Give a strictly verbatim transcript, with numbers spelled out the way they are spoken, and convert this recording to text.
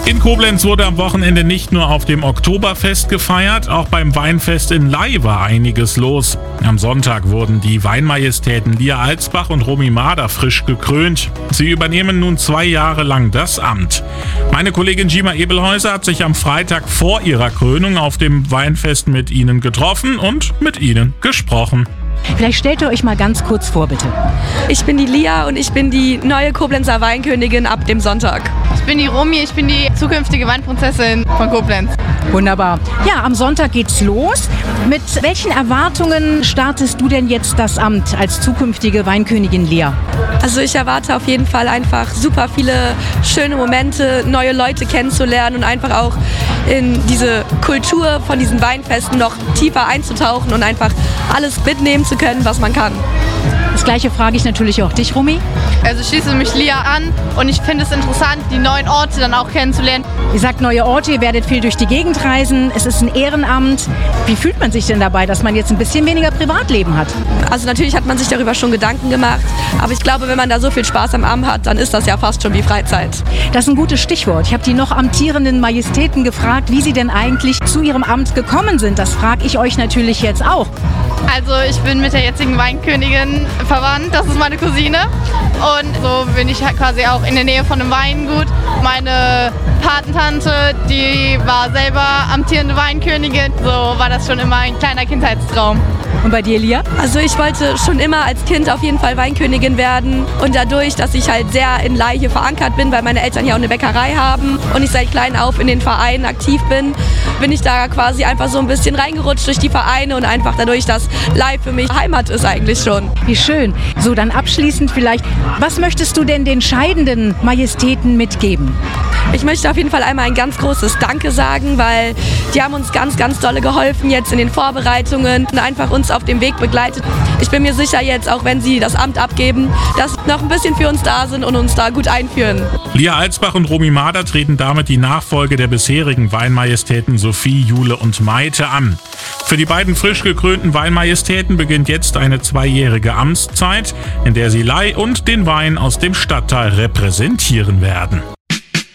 In Koblenz wurde am Wochenende nicht nur auf dem Oktoberfest gefeiert, auch beim Weinfest in Ley war einiges los. Am Sonntag wurden die Weinmajestäten Lia Alsbach und Romy Mader frisch gekrönt. Sie übernehmen nun zwei Jahre lang das Amt. Meine Kollegin Gima Ebelhäuser hat sich am Freitag vor ihrer Krönung auf dem Weinfest mit ihnen getroffen und mit ihnen gesprochen. Vielleicht stellt ihr euch mal ganz kurz vor, bitte. Ich bin die Lia und ich bin die neue Koblenzer Weinkönigin ab dem Sonntag. Ich bin die Romy, ich bin die zukünftige Weinprinzessin von Koblenz. Wunderbar. Ja, am Sonntag geht's los. Mit welchen Erwartungen startest du denn jetzt das Amt als zukünftige Weinkönigin Lia? Also ich erwarte auf jeden Fall einfach super viele schöne Momente, neue Leute kennenzulernen und einfach auch in diese Kultur von diesen Weinfesten noch tiefer einzutauchen und einfach alles mitnehmen zu können, was man kann. Das Gleiche frage ich natürlich auch dich, Romy. Also ich schließe mich Lia an und ich finde es interessant, die neuen Orte dann auch kennenzulernen. Ihr sagt neue Orte, ihr werdet viel durch die Gegend reisen, es ist ein Ehrenamt. Wie fühlt man sich denn dabei, dass man jetzt ein bisschen weniger Privatleben hat? Also natürlich hat man sich darüber schon Gedanken gemacht, aber ich glaube, wenn man da so viel Spaß am Amt hat, dann ist das ja fast schon wie Freizeit. Das ist ein gutes Stichwort. Ich habe die noch amtierenden Majestäten gefragt, wie sie denn eigentlich zu ihrem Amt gekommen sind. Das frage ich euch natürlich jetzt auch. Also ich bin mit der jetzigen Weinkönigin verwandt, das ist meine Cousine und so bin ich halt quasi auch in der Nähe von einem Weingut. Meine Patentante, die war selber amtierende Weinkönigin, so war das schon immer ein kleiner Kindheitstraum. Und bei dir, Lia? Also ich wollte schon immer als Kind auf jeden Fall Weinkönigin werden und dadurch, dass ich halt sehr in Ley hier verankert bin, weil meine Eltern hier auch eine Bäckerei haben und ich seit klein auf in den Vereinen aktiv bin, bin ich da quasi einfach so ein bisschen reingerutscht durch die Vereine und einfach dadurch, dass Ley für mich Heimat ist eigentlich schon. Wie schön. So, dann abschließend vielleicht, was möchtest du denn den scheidenden Majestäten mitgeben? Ich möchte auf jeden Fall einmal ein ganz großes Danke sagen, weil die haben uns ganz, ganz dolle geholfen jetzt in den Vorbereitungen und einfach uns auf dem Weg begleitet. Ich bin mir sicher jetzt, auch wenn sie das Amt abgeben, dass sie noch ein bisschen für uns da sind und uns da gut einführen. Lia Alsbach und Romy Mader treten damit die Nachfolge der bisherigen Weinmajestäten Sophie, Jule und Maite an. Für die beiden frisch gekrönten Weinmajestäten beginnt jetzt eine zweijährige Amtszeit, in der sie Ley und den Wein aus dem Stadtteil repräsentieren werden.